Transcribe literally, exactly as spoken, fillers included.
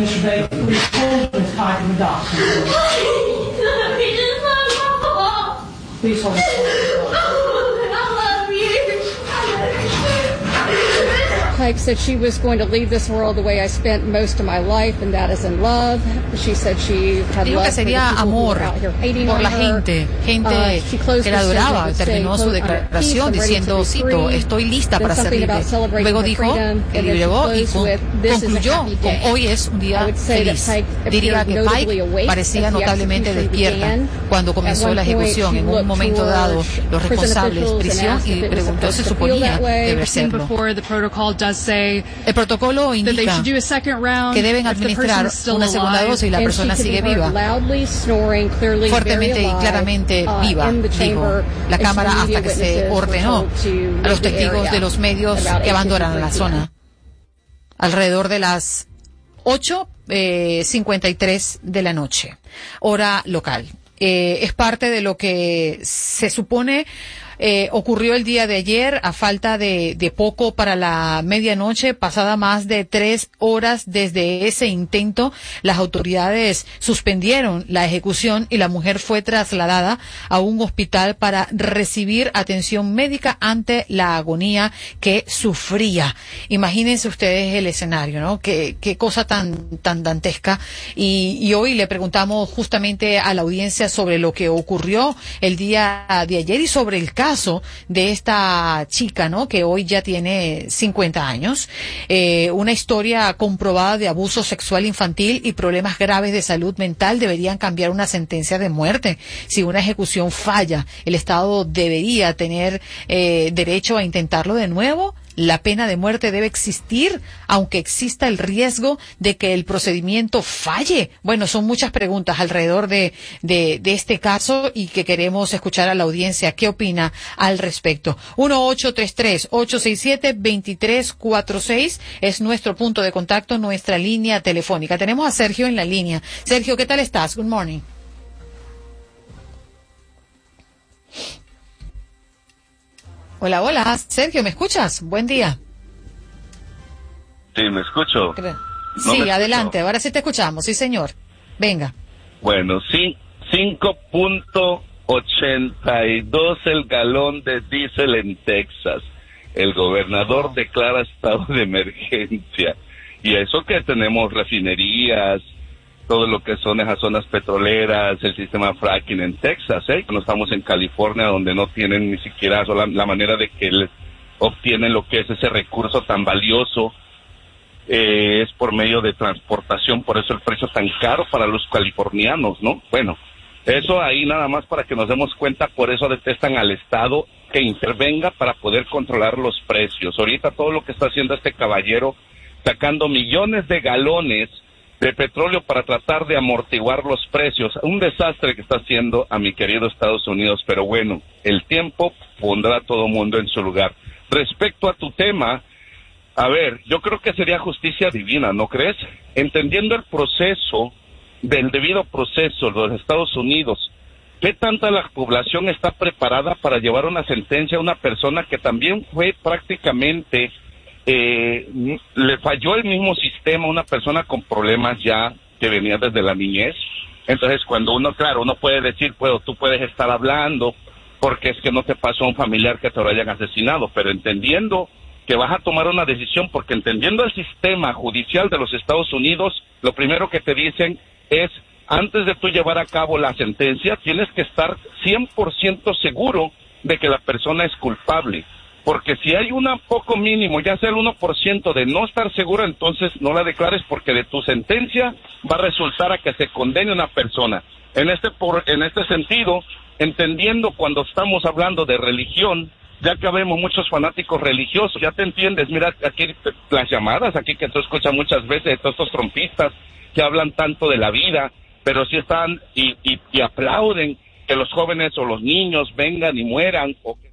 Mister Baker, please hold Miss Pike and the doctor. Please hold Miss Pike said she was going to leave this world the way I spent most of my life, and that is in love. She said she had Dijo que sería amor por la gente, gente que la adoraba. Terminó su declaración diciendo, cito, estoy lista para ser libre. Luego dijo que llegó y con, concluyó con hoy es un día feliz. Diría que Pike parecía notablemente despierta cuando comenzó la ejecución. En un momento dado, los responsables prisión y preguntó si suponía deber serlo. El protocolo indica que deben administrar una segunda dosis y la persona sigue viva, fuertemente y claramente viva, dijo la Cámara hasta que se ordenó a los testigos de los medios que abandonaran la zona. Alrededor de las ocho cincuenta y tres de la noche, hora local. Eh, es parte de lo que se supone Eh, ocurrió el día de ayer a falta de, de poco para la medianoche, pasada más de tres horas desde ese intento. Las autoridades suspendieron la ejecución y la mujer fue trasladada a un hospital para recibir atención médica ante la agonía que sufría. Imagínense ustedes el escenario, ¿no? Qué, qué cosa tan, tan dantesca. Y, y hoy le preguntamos justamente a la audiencia sobre lo que ocurrió el día de ayer y sobre el caso de esta chica, ¿no? Que hoy ya tiene cincuenta años, eh, una historia comprobada de abuso sexual infantil y problemas graves de salud mental deberían cambiar una sentencia de muerte. Si una ejecución falla, el Estado debería tener eh, derecho a intentarlo de nuevo. La pena de muerte debe existir, aunque exista el riesgo de que el procedimiento falle. Bueno, son muchas preguntas alrededor de, de, de este caso y que queremos escuchar a la audiencia. ¿Qué opina al respecto? uno ocho tres tres, ocho seis siete, dos tres cuatro seis es nuestro punto de contacto, nuestra línea telefónica. Tenemos a Sergio en la línea. Sergio, ¿qué tal estás? Good morning. Hola, hola, Sergio, ¿me escuchas? Buen día. Sí, ¿me escucho? Creo. No sí, me adelante, escucho. ahora sí te escuchamos, sí señor. Venga. Bueno, sí, cinco punto ochenta y dos el galón de diésel en Texas. El gobernador Oh. declara estado de emergencia. Y eso que tenemos refinerías, todo lo que son esas zonas petroleras, el sistema fracking en Texas, ¿eh? No estamos en California, donde no tienen ni siquiera la, la manera de que les obtienen lo que es ese recurso tan valioso. Eh, es por medio de transportación, por eso el precio tan caro para los californianos, ¿no? Bueno, eso ahí nada más para que nos demos cuenta, por eso detestan al Estado que intervenga para poder controlar los precios. Ahorita todo lo que está haciendo este caballero, sacando millones de galones de petróleo para tratar de amortiguar los precios. Un desastre que está haciendo a mi querido Estados Unidos, pero bueno, el tiempo pondrá a todo mundo en su lugar. Respecto a tu tema, a ver, yo creo que sería justicia divina, ¿no crees? Entendiendo el proceso, del debido proceso de los Estados Unidos, ¿qué tanta la población está preparada para llevar una sentencia a una persona que también fue prácticamente... Eh, le falló el mismo sistema a una persona con problemas ya que venía desde la niñez? Entonces cuando uno, claro, uno puede decir, pues, tú puedes estar hablando porque es que no te pasó a un familiar que te lo hayan asesinado, pero entendiendo que vas a tomar una decisión, porque entendiendo el sistema judicial de los Estados Unidos, lo primero que te dicen es, antes de tú llevar a cabo la sentencia, tienes que estar cien por ciento seguro de que la persona es culpable. Porque si hay un poco mínimo, ya sea el uno por ciento de no estar seguro, entonces no la declares, porque de tu sentencia va a resultar a que se condene una persona. En este por, en este sentido, entendiendo cuando estamos hablando de religión, ya que vemos muchos fanáticos religiosos, ya te entiendes, mira aquí las llamadas, aquí que tú escuchas muchas veces de todos estos trompistas que hablan tanto de la vida, pero sí están y, y, y aplauden que los jóvenes o los niños vengan y mueran, o que